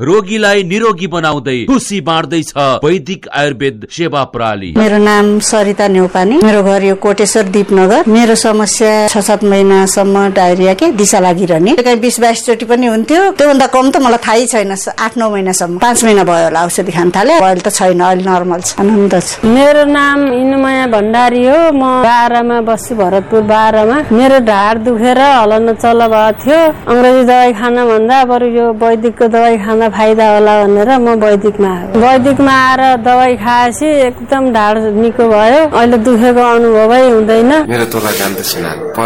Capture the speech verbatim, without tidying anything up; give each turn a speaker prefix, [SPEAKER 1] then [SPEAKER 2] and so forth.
[SPEAKER 1] रोगीलाई निरोगी बनाउँदै खुसी बाँड्दैछ वैदिक आयुर्वेद सेवा प्रणाली।
[SPEAKER 2] मेरो नाम सरिता नेउपानी, मेरो घर यो कोटेश्वर दीपनगर। मेरो समस्या छ सात महिनासम्म डायरिया के दिशा लागिरहने, कहीँ बिस बाइस चोटि पनि हुन्थ्यो। त्योभन्दा कम त मलाई थाहै छैन। आठ नौ महिनासम्म, पाँच महिना भयो होला औषधि खान थाले। अहिले त छैन, अहिले नर्मल छ, आनन्द छ।
[SPEAKER 3] मेरो नाम इनुमया भण्डारी हो। म बाह्रमा बस्छु, भरतपुर बाह्रमा। मेरो ढाड दुखेर हलन चल भएको थियो। अंग्रेजी दबाई खान भन्दा बरु यो वैदिकको दबाई खाँदा फाइदा होला भनेर म वैदिकमा आएँ। वैदिकमा आएर दबाई खाएपछि एकदम ढाड निको भयो। अहिले दुखेको अनुभवै हुँदैन।
[SPEAKER 4] मेरो तोला जान्दछिन।